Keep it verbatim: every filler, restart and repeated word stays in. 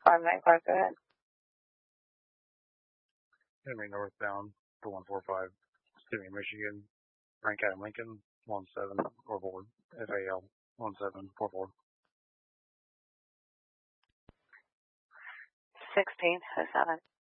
five nine five, go ahead. Henry northbound, four one four five, Stimmy, Michigan, Rank Adam Lincoln, one seven four four, F A L, one seven four four. sixteen oh seven.